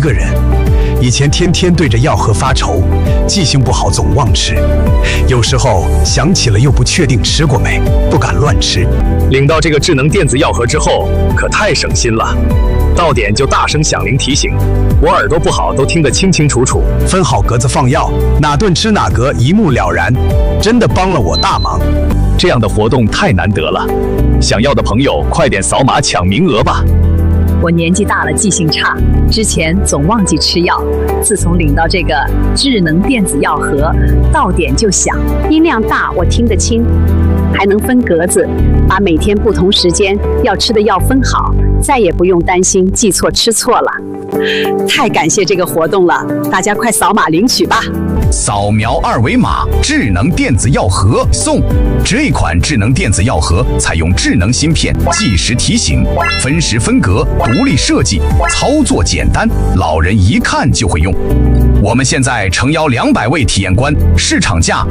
个人。以前天天对着药盒发愁，记性不好总忘吃，有时候想起了又不确定吃过没，不敢乱吃。 领到这个智能电子药盒之后，可太省心了。到点就大声响铃提醒，我耳朵不好都听得清清楚楚。 分好格子放药，哪顿吃哪格，一目了然，真的帮了我大忙。 这样的活动太难得了，想要的朋友快点扫码抢名额吧。 我年纪大了，记性差，之前总忘记吃药。自从领到这个智能电子药盒，到点就响，音量大，我听得清，还能分格子，把每天不同时间要吃的药分好，再也不用担心记错吃错了。太感谢这个活动了，大家快扫码领取吧！ 扫描二维码，智能电子药盒送。这款智能电子药盒采用智能芯片，计时提醒，分时分格，独立设计，操作简单，老人一看就会用。我们现在诚邀200位体验官，市场价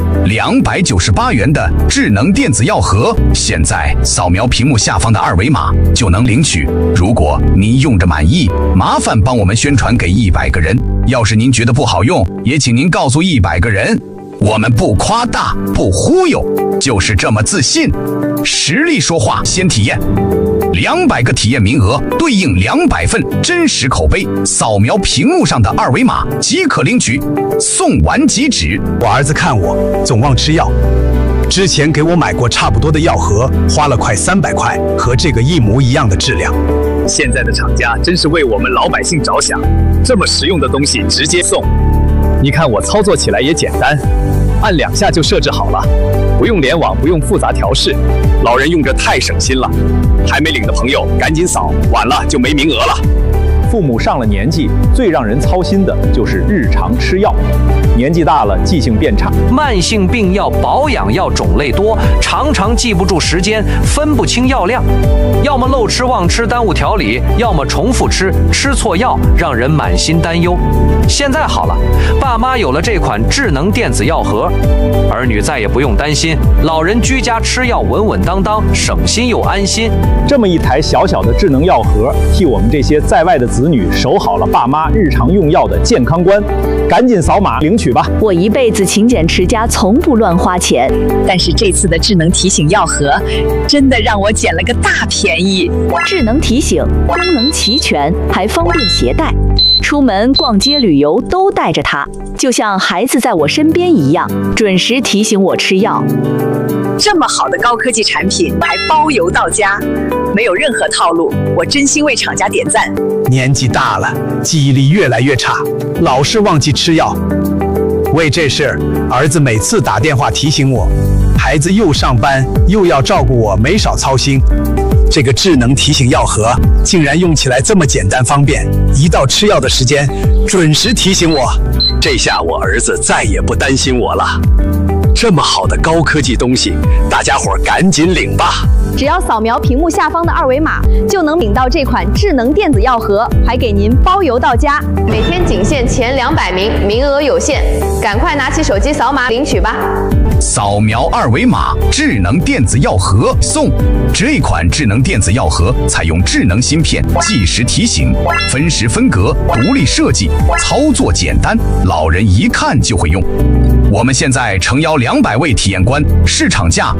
298元的智能电子药盒，现在扫描屏幕下方的二维码就能领取。如果您用着满意，麻烦帮我们宣传给100个人。要是您觉得不好用，也请您告诉100个人。我们不夸大，不忽悠，就是这么自信。实力说话，先体验。200个体验名额对应200份真实口碑，扫描屏幕上的二维码即可领取，送完即止。 我儿子看我总忘吃药，之前给我买过差不多的药盒，花了快300块，和这个一模一样的质量。 现在的厂家真是为我们老百姓着想，这么实用的东西直接送。你看我操作起来也简单，按2下就设置好了，不用联网，不用复杂调试，老人用着太省心了。还没领的朋友赶紧扫，晚了就没名额了。 父母上了年纪，最让人操心的就是日常吃药。年纪大了，记性变差， 慢性病药、保养药种类多，常常记不住时间，分不清药量，要么漏吃忘吃耽误调理，要么重复吃，吃错药，让人满心担忧。现在好了，爸妈有了这款智能电子药盒，儿女再也不用担心，老人居家吃药稳稳当当，省心又安心。 这么一台小小的智能药盒，替我们这些在外的子女守好了爸妈日常用药的健康观。赶紧扫码领取吧！ 我一辈子勤俭持家，从不乱花钱， 但是这次的智能提醒药盒，真的让我捡了个大便宜。 智能提醒功能齐全，还方便携带，出门逛街旅游都带着它，就像孩子在我身边一样，准时提醒我吃药。 这么好的高科技产品还包邮到家，没有任何套路，我真心为厂家点赞。 年纪大了，记忆力越来越差，老是忘记吃药。为这事，儿子每次打电话提醒我，孩子又上班又要照顾我，没少操心。这个智能提醒药盒竟然用起来这么简单方便，一到吃药的时间，准时提醒我。 这下我儿子再也不担心我了。这么好的高科技东西，大家伙赶紧领吧！ 只要扫描屏幕下方的二维码，就能领到这款智能电子药盒，还给您包邮到家。 每天仅限前200名，名额有限，赶快拿起手机扫码领取吧！ 扫描二维码，智能电子药盒送。这款智能电子药盒采用智能芯片，计时提醒，分时分格，独立设计，操作简单，老人一看就会用。我们现在诚邀200位体验官，市场价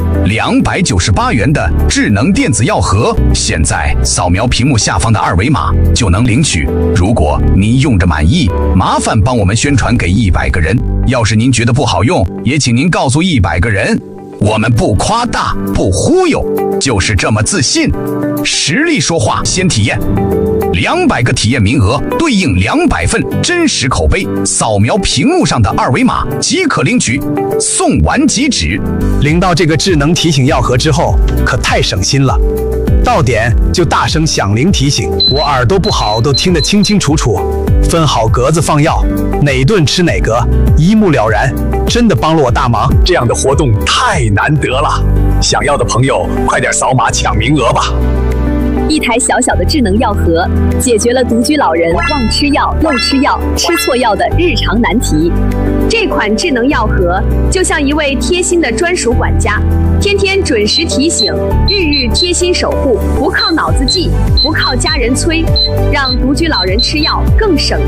298元的智能电子药盒，现在扫描屏幕下方的二维码就能领取。如果您用着满意，麻烦帮我们宣传给100个人。要是您觉得不好用，也请您告诉100个人。我们不夸大，不忽悠，就是这么自信。实力说话，先体验。200个体验名额对应200份真实口碑，扫描屏幕上的二维码即可领取，送完即止。 领到这个智能提醒药盒之后，可太省心了。到点就大声响铃提醒，我耳朵不好都听得清清楚楚。分好格子放药，哪顿吃哪格，一目了然，真的帮了我大忙。 这样的活动太难得了，想要的朋友快点扫码抢名额吧！ 一台小小的智能药盒，解决了独居老人忘吃药、漏吃药、吃错药的日常难题。这款智能药盒就像一位贴心的专属管家，天天准时提醒，日日贴心守护，不靠脑子记，不靠家人催，让独居老人吃药更省